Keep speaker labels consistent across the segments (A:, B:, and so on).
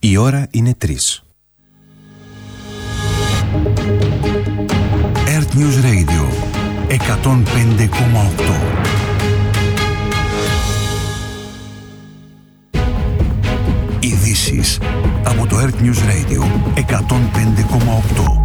A: Η ώρα είναι 3.
B: Earth News Radio 105,8. Ειδήσεις από το Earth News Radio 105,8.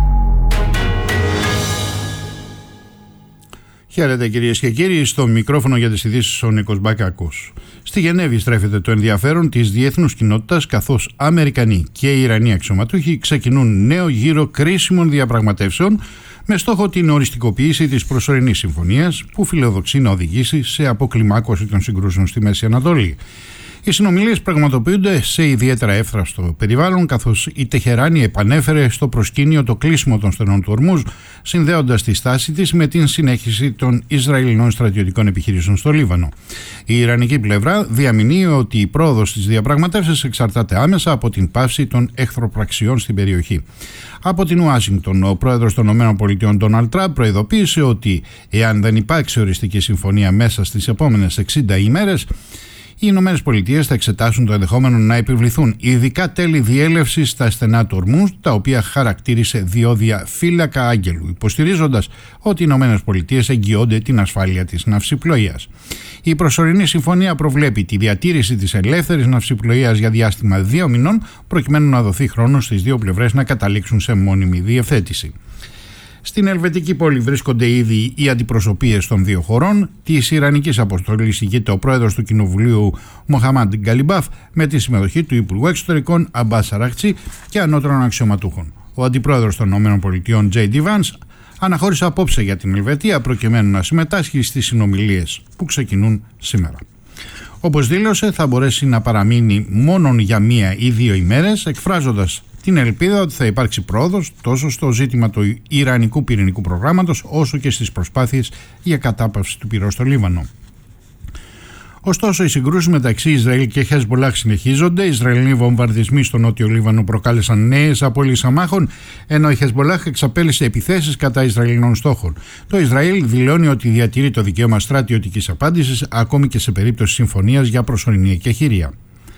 C: Χαίρετε κυρίες και κύριοι, στο μικρόφωνο για τις ειδήσεις ο Νίκος Μπακάκος. Στη Γενέβη στρέφεται το ενδιαφέρον της διεθνούς κοινότητας, καθώς Αμερικανοί και Ιρανοί αξιωματούχοι ξεκινούν νέο γύρο κρίσιμων διαπραγματεύσεων με στόχο την οριστικοποίηση της προσωρινής συμφωνίας που φιλοδοξεί να οδηγήσει σε αποκλιμάκωση των συγκρούσεων στη Μέση Ανατολή. Οι συνομιλίες πραγματοποιούνται σε ιδιαίτερα εύθραυστο περιβάλλον, καθώς η Τεχεράνη επανέφερε στο προσκήνιο το κλείσιμο των στενών του Ορμούζ, συνδέοντας τη στάση της με την συνέχιση των Ισραηλινών στρατιωτικών επιχειρήσεων στο Λίβανο. Η Ιρανική πλευρά διαμηνύει ότι η πρόοδος στις διαπραγματεύσεις εξαρτάται άμεσα από την πάυση των εχθροπραξιών στην περιοχή. Από την Ουάσιγκτον, ο πρόεδρος των ΗΠΑ Ντόναλντ Τραμπ προειδοποίησε ότι εάν δεν υπάρξει οριστική συμφωνία μέσα στις επόμενες 60 ημέρες, οι Ηνωμένες Πολιτείες θα εξετάσουν το ενδεχόμενο να επιβληθούν ειδικά τέλη διέλευσης στα στενά του Ορμούζ, τα οποία χαρακτήρισε διόδια φύλακα άγγελου, υποστηρίζοντας ότι οι Ηνωμένες Πολιτείες εγγυώνται την ασφάλεια της ναυσιπλοείας. Η προσωρινή συμφωνία προβλέπει τη διατήρηση της ελεύθερης ναυσιπλοείας για διάστημα 2 μηνών, προκειμένου να δοθεί χρόνο στις δύο πλευρές να καταλήξουν σε μόνιμη διευθέτηση. Στην ελβετική πόλη βρίσκονται ήδη οι αντιπροσωπείες των δύο χωρών. Της Ιρανικής αποστολής ηγείται ο πρόεδρος του Κοινοβουλίου Μοχαμάντ Γκαλιμπάφ, με τη συμμετοχή του Υπουργού Εξωτερικών Αμπάς Αραχτσί και ανώτερων αξιωματούχων. Ο αντιπρόεδρος των ΗΠΑ J.D. Vance αναχώρησε απόψε για την Ελβετία προκειμένου να συμμετάσχει στις συνομιλίες που ξεκινούν σήμερα. Όπως δήλωσε, θα μπορέσει να παραμείνει μόνον για 1 ή 2 ημέρες, εκφράζοντας την ελπίδα ότι θα υπάρξει πρόοδος τόσο στο ζήτημα του Ιρανικού πυρηνικού προγράμματος, όσο και στις προσπάθειες για κατάπαυση του πυρός στο Λίβανο. Ωστόσο, οι συγκρούσεις μεταξύ Ισραήλ και Χεσμπολάχ συνεχίζονται. Οι Ισραηλινοί βομβαρδισμοί στο νότιο Λίβανο προκάλεσαν νέες απώλειες αμάχων, ενώ η Χεσμπολάχ εξαπέλυσε επιθέσεις κατά Ισραηλινών στόχων. Το Ισραήλ δηλώνει ότι διατηρεί το δικαίωμα στρατιωτικής απάντησης, ακόμη και σε περίπτωση συμφωνίας για προσωρινή εκεχηρία.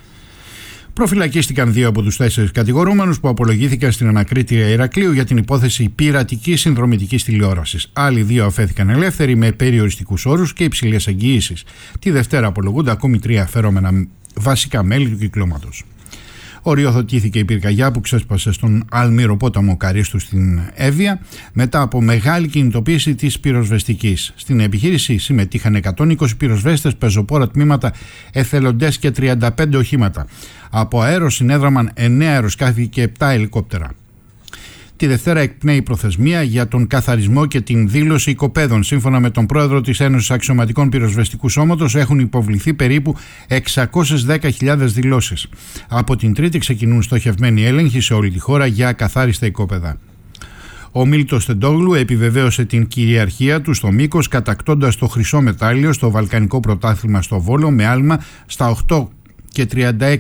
C: Προφυλακίστηκαν 2 από τους 4 κατηγορούμενους που απολογήθηκαν στην ανακρίτρια Ηρακλείου για την υπόθεση πειρατικής συνδρομητικής τηλεόρασης. Άλλοι 2 αφέθηκαν ελεύθεροι με περιοριστικούς όρους και υψηλές εγγυήσεις. Τη Δευτέρα απολογούνται ακόμη 3 αφαιρόμενα βασικά μέλη του κυκλώματος. Οριοθετήθηκε η πυρκαγιά που ξέσπασε στον Αλμύρο πόταμο Καρίστου στην Εύβοια μετά από μεγάλη κινητοποίηση της πυροσβεστικής. Στην επιχείρηση συμμετείχαν 120 πυροσβέστες, πεζοπόρα τμήματα, εθελοντές και 35 οχήματα. Από αέρο συνέδραμαν 9 αεροσκάφη και 7 ελικόπτερα. Τη Δευτέρα εκπνέει η προθεσμία για τον καθαρισμό και την δήλωση οικοπαίδων. Σύμφωνα με τον πρόεδρο της Ένωσης Αξιωματικών Πυροσβεστικού Σώματος, έχουν υποβληθεί περίπου 610.000 δηλώσεις. Από την Τρίτη ξεκινούν στοχευμένοι έλεγχοι σε όλη τη χώρα για ακαθάριστα οικόπεδα. Ο Μίλτος Τεντόγλου επιβεβαίωσε την κυριαρχία του στο μήκος, κατακτώντας το χρυσό μετάλλιο στο Βαλκανικό Πρωτάθλημα στο Βόλο με άλμα στα 8 και 36